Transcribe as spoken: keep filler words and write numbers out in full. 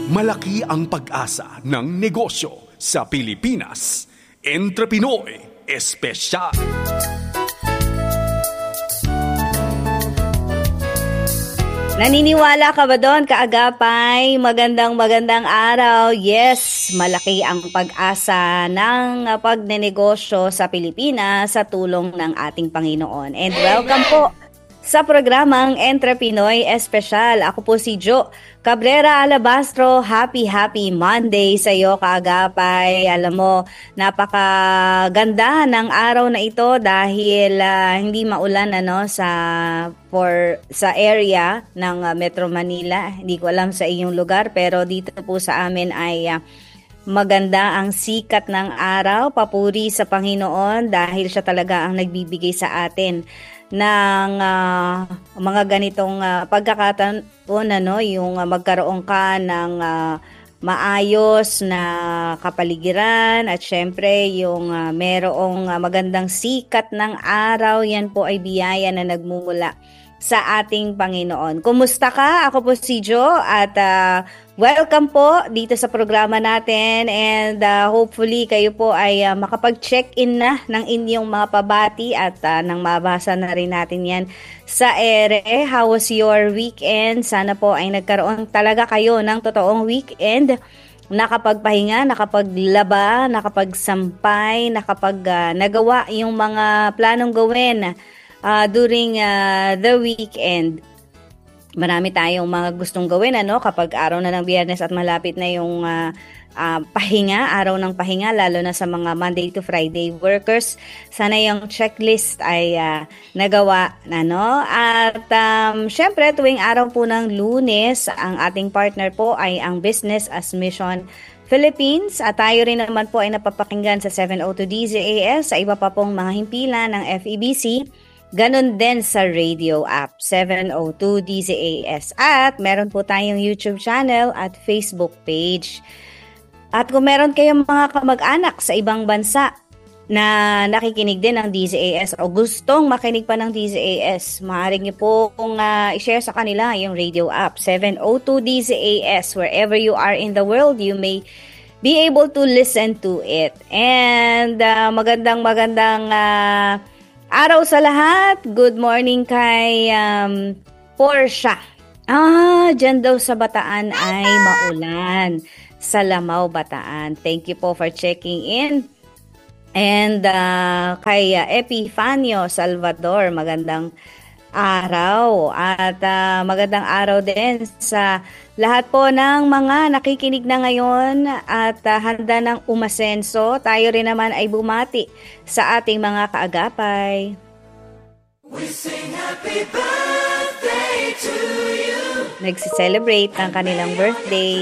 Malaki ang pag-asa ng negosyo sa Pilipinas. Entrepinoy Espesyal. Naniniwala ka ba doon, kaagapay? Magandang magandang araw. Yes, malaki ang pag-asa ng pagnenegosyo sa Pilipinas sa tulong ng ating Panginoon. And welcome po sa programang Entrepinoy Espesyal. Ako po si Jo Cabrera Alabastro. Happy, happy Monday sa iyo, kaagapay. Alam mo, napakaganda ng araw na ito dahil uh, hindi maulan ano, sa, for, sa area ng uh, Metro Manila. Hindi ko alam sa iyong lugar, pero dito po sa amin ay uh, maganda ang sikat ng araw. Papuri sa Panginoon dahil siya talaga ang nagbibigay sa atin ng uh, mga ganitong uh, pagkakataon, ano, yung uh, magkaroon ka ng uh, maayos na kapaligiran at syempre yung uh, merong uh, magandang sikat ng araw. Yan po ay biyaya na nagmumula sa ating Panginoon. Kumusta ka? Ako po si Jo at uh, welcome po dito sa programa natin and uh, hopefully kayo po ay uh, makapag-check-in na ng inyong mga pabati at uh, nang mabasa na rin natin yan sa ere. How was your weekend? Sana po ay nagkaroon talaga kayo ng totoong weekend. Nakapagpahinga, nakapaglaba, nakapagsampay, nakapag uh, nagawa yung mga planong gawin Uh, during uh, the weekend. Marami tayong mga gustong gawin ano kapag araw na ng Biyernes at malapit na yung uh, uh, pahinga, araw ng pahinga, lalo na sa mga Monday to Friday workers. Sana yung checklist ay uh, nagawa ano. At um, syempre tuwing araw po ng Lunes, ang ating partner po ay ang Business as Mission Philippines at tayo rin naman po ay napapakinggan sa seven oh two D Z A S sa iba pa pong mga himpilan ng F E B C. Ganon din sa radio app, seven oh two D Z A S. At meron po tayong YouTube channel at Facebook page. At kung meron kayong mga kamag-anak sa ibang bansa na nakikinig din ng D Z A S o gustong makinig pa ng D Z A S, maaari niyo po kung uh, i-share sa kanila yung radio app, seven oh two D Z A S. Wherever you are in the world, you may be able to listen to it. And uh, magandang magandang... Uh, araw sa lahat. Good morning kay um, Portia. Ah, dyan daw sa Bataan ay maulan. Sa Lamao, Bataan. Thank you po for checking in. And uh, kay uh, Epifanio Salvador, magandang araw. At uh, magandang araw din sa lahat po ng mga nakikinig na ngayon at uh, handa ng umasenso. Tayo rin naman ay bumati sa ating mga kaagapay. We sing happy birthday to you. Nagsi-celebrate ng kanilang birthday.